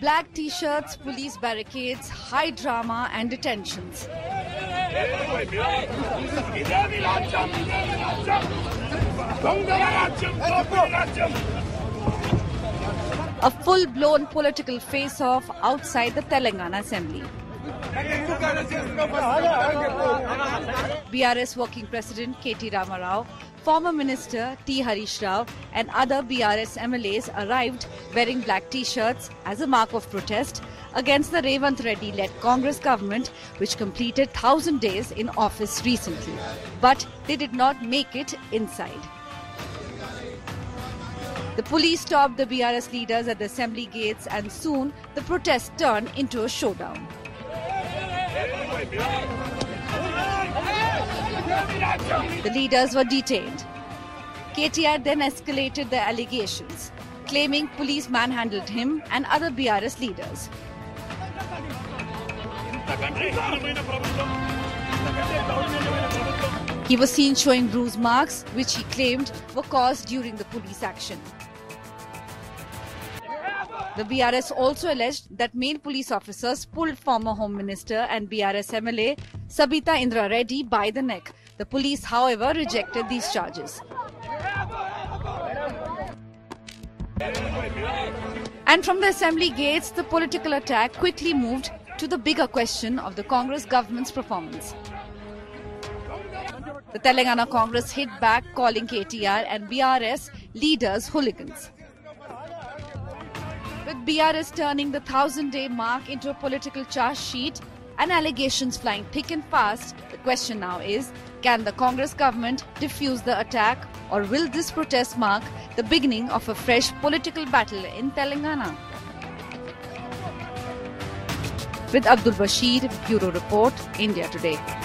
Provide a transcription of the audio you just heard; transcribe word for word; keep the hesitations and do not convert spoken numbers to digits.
Black t-shirts, police barricades, high drama and detentions. A full-blown political face-off outside the Telangana Assembly. B R S Working President K T Rama Rao, former Minister T Harish Rao and other B R S M L As arrived wearing black t-shirts as a mark of protest against the Revant Reddy-led Congress government, which completed one thousand days in office recently. But they did not make it inside. The police stopped the B R S leaders at the assembly gates and soon the protest turned into a showdown. The leaders were detained. K T R then escalated the allegations, claiming police manhandled him and other B R S leaders. He was seen showing bruise marks, which he claimed were caused during the police action. The B R S also alleged that male police officers pulled former Home Minister and B R S M L A Sabita Indra Reddy by the neck. The police, however, rejected these charges. And from the assembly gates, the political attack quickly moved to the bigger question of the Congress government's performance. The Telangana Congress hit back, calling K T R and B R S leaders hooligans. With B R S turning the thousand-day mark into a political charge sheet and allegations flying thick and fast, the question now is, can the Congress government defuse the attack, or will this protest mark the beginning of a fresh political battle in Telangana? With Abdul Bashir, Bureau Report, India Today.